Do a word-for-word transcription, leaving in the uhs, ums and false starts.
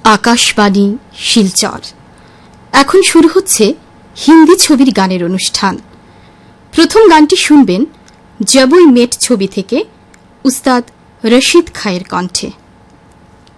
আকাশবাণী শিলচর। এখন শুরু হচ্ছে হিন্দি ছবির গানের অনুষ্ঠান। প্রথম গানটি শুনবেন জবই মেট ছবি থেকে উস্তাদ রশিদ খায়ের কণ্ঠে।